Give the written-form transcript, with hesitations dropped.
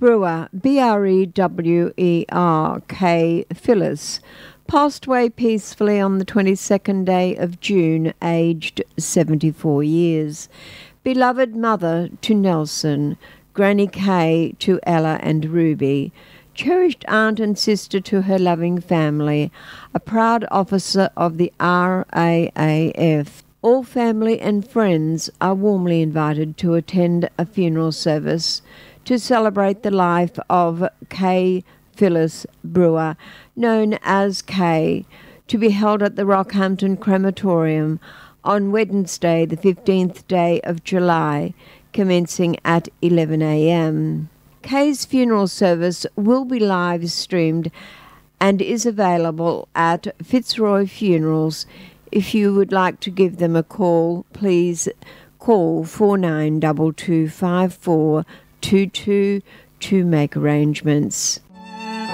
Brewer, Brewer, Kay Phyllis, passed away peacefully on the 22nd day of June, aged 74 years. Beloved mother to Nelson, Granny Kay to Ella and Ruby, cherished aunt and sister to her loving family, a proud officer of the RAAF. All family and friends are warmly invited to attend a funeral service to celebrate the life of Kay Phyllis Brewer, known as Kay, to be held at the Rockhampton Crematorium on Wednesday, the 15th day of July, commencing at 11 a.m. Kay's funeral service will be live streamed and is available at Fitzroy Funerals. If you would like to give them a call, please call 49225422 to make arrangements.